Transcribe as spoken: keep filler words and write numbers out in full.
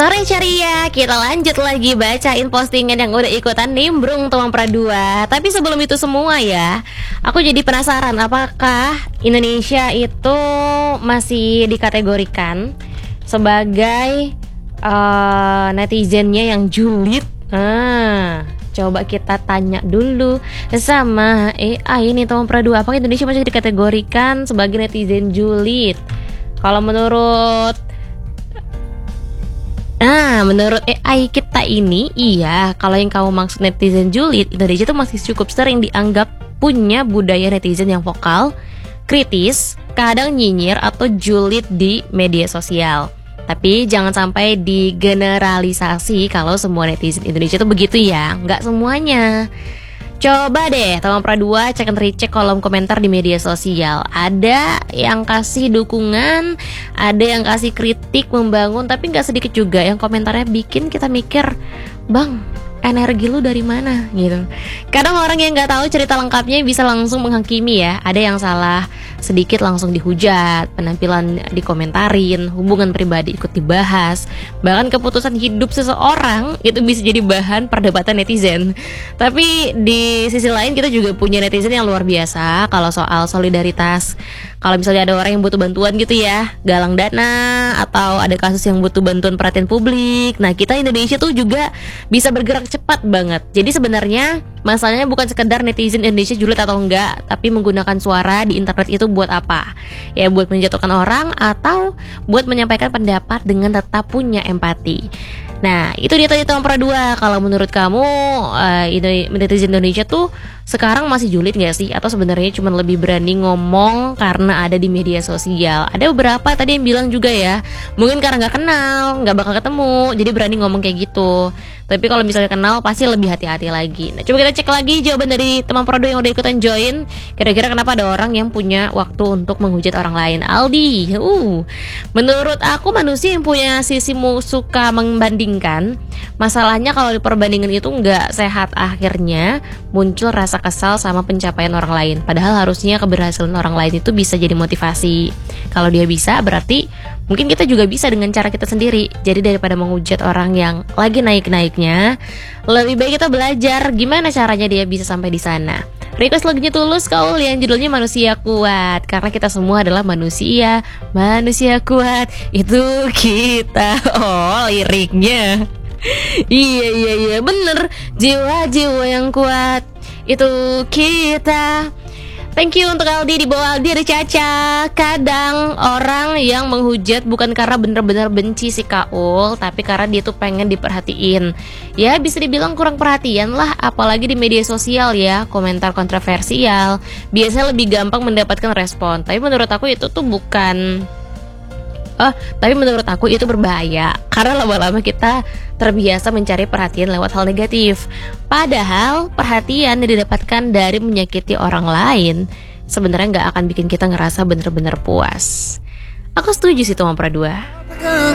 Sore ceria, kita lanjut lagi bacain postingan yang udah ikutan nimbrung teman Pradua. Tapi sebelum itu semua ya, aku jadi penasaran apakah Indonesia itu masih dikategorikan sebagai uh, netizennya yang julid? Nah, coba kita tanya dulu sama A I ini teman Pradua, apakah Indonesia masih dikategorikan sebagai netizen julid? Kalau menurut Nah, menurut A I kita ini, iya, kalau yang kamu maksud netizen julid, Indonesia tuh masih cukup sering dianggap punya budaya netizen yang vokal, kritis, kadang nyinyir atau julid di media sosial. Tapi jangan sampai digeneralisasi kalau semua netizen Indonesia tuh begitu ya, nggak semuanya. Coba deh teman Pradua cek and recheck kolom komentar di media sosial. Ada yang kasih dukungan, ada yang kasih kritik membangun, tapi gak sedikit juga yang komentarnya bikin kita mikir, bang, energi lu dari mana gitu. Kadang orang yang gak tahu cerita lengkapnya bisa langsung menghakimi ya. Ada yang salah sedikit langsung dihujat, penampilan dikomentarin, hubungan pribadi ikut dibahas, bahkan keputusan hidup seseorang itu bisa jadi bahan perdebatan netizen. Tapi di sisi lain kita juga punya netizen yang luar biasa kalau soal solidaritas. Kalau misalnya ada orang yang butuh bantuan gitu ya, galang dana, atau ada kasus yang butuh bantuan perhatian publik, nah kita Indonesia tuh juga bisa bergerak cepat banget. Jadi sebenarnya masalahnya bukan sekedar netizen Indonesia julid atau enggak, tapi menggunakan suara di internet itu buat apa? Ya buat menjatuhkan orang atau buat menyampaikan pendapat dengan tetap punya empati. Nah, itu dia tadi teman Pradua. Kalau menurut kamu uh, netizen Indonesia tuh sekarang masih julid gak sih? Atau sebenarnya cuma lebih berani ngomong karena ada di media sosial? Ada beberapa tadi yang bilang juga ya, mungkin karena gak kenal, gak bakal ketemu, jadi berani ngomong kayak gitu. Tapi kalau misalnya kenal pasti lebih hati-hati lagi. Nah, coba kita cek lagi jawaban dari teman Pradua yang udah ikutan join. Kira-kira kenapa ada orang yang punya waktu untuk menghujat orang lain? Aldi, uh, menurut aku manusia yang punya sisi suka membandingkan. Masalahnya kalau diperbandingkan itu nggak sehat, akhirnya muncul rasa kesal sama pencapaian orang lain. Padahal harusnya keberhasilan orang lain itu bisa jadi motivasi. Kalau dia bisa, berarti mungkin kita juga bisa dengan cara kita sendiri. Jadi daripada menghujat orang yang lagi naik-naiknya, lebih baik kita belajar gimana caranya dia bisa sampai di sana. Request lagunya Tulus Kaul yang judulnya Manusia Kuat, karena kita semua adalah manusia, manusia kuat itu kita. Oh, liriknya. Iya iya iya bener, jiwa-jiwa yang kuat itu kita. Thank you untuk Aldi. Di bawah Aldi ada Caca. Kadang orang yang menghujat bukan karena bener-bener benci si Kaul, tapi karena dia tuh pengen diperhatiin. Ya bisa dibilang kurang perhatian lah, apalagi di media sosial ya. Komentar kontroversial biasanya lebih gampang mendapatkan respon. Tapi menurut aku itu tuh bukan Oh, tapi menurut aku itu berbahaya karena lama-lama kita terbiasa mencari perhatian lewat hal negatif. Padahal perhatian yang didapatkan dari menyakiti orang lain sebenarnya nggak akan bikin kita ngerasa bener-bener puas. Aku setuju sih teman Pradua.